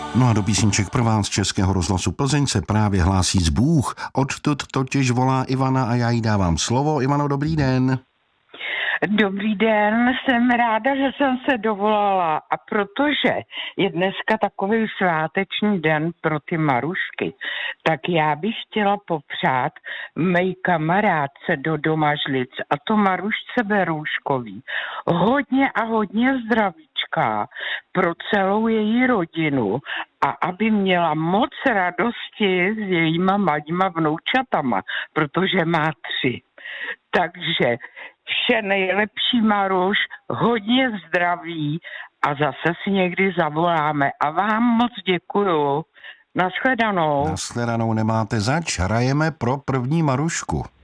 No a do písniček pro vás z Českého rozhlasu Plzeň se právě hlásí Zbůh. Odtud totiž volá Ivana a já jí dávám slovo. Ivano, dobrý den. Dobrý den, jsem ráda, že jsem se dovolala a protože je dneska takový sváteční den pro ty Marušky, tak já bych chtěla popřát mé kamarádce do Domažlic, a to Marušce Berůškový, hodně a hodně zdravíčka pro celou její rodinu a aby měla moc radosti s jejíma mladíma vnoučatama, protože má 3. Takže vše nejlepší, Maruš, hodně zdraví a zase si někdy zavoláme. A vám moc děkuju. Nashledanou. Nashledanou, nemáte zač, hrajeme pro první Marušku.